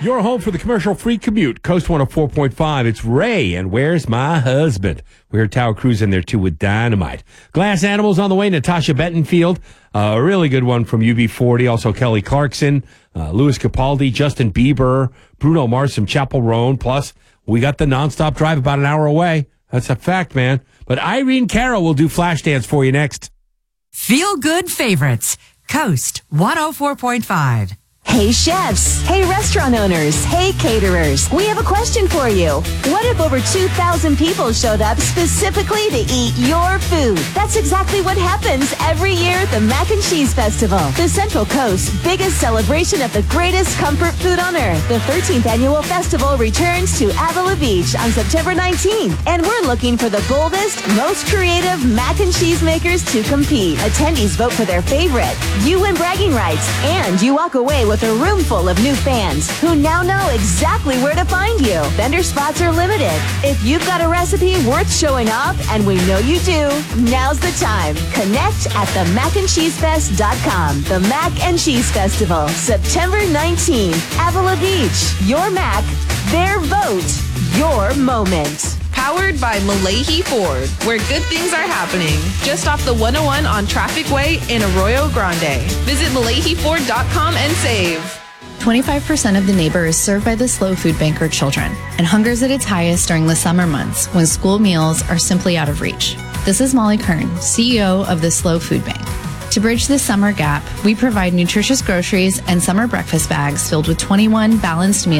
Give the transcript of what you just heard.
Your home for the commercial-free commute, Coast 104.5. It's Ray, and Where's My Husband? We heard Tower Cruise in there, too, with Dynamite. Glass Animals on the way, Natasha Bettenfield. A really good one from UB40. Also Kelly Clarkson, Louis Capaldi, Justin Bieber, Bruno Mars from Chapel Roan. Plus, we got the nonstop drive about an hour away. That's a fact, man. But Irene Cara will do Flashdance for you next. Feel Good Favorites, Coast 104.5. Hey chefs, hey restaurant owners, hey caterers, we have a question for you. What if over 2,000 people showed up specifically to eat your food? That's exactly what happens every year at the Mac and Cheese Festival, the Central Coast's biggest celebration of the greatest comfort food on earth. The 13th annual festival returns to Avila Beach on September 19th, and we're looking for the boldest, most creative mac and cheese makers to compete. Attendees vote for their favorite. You win bragging rights, and you walk away with a room full of new fans who now know exactly where to find you. Vendor spots are limited. If you've got a recipe worth showing off, and we know you do, now's the time. Connect at themacandcheesefest.com. The Mac and Cheese Festival, September 19th, Avila Beach. Your Mac, their vote, your moment. Powered by Malahi Ford, where good things are happening. Just off the 101 on Traffic Way in Arroyo Grande. Visit MalahiFord.com and save. 25% of the neighbor is served by the Slow Food Bank are children, and hunger's at its highest during the summer months when school meals are simply out of reach. This is Molly Kern, CEO of the Slow Food Bank. To bridge this summer gap, we provide nutritious groceries and summer breakfast bags filled with 21 balanced meals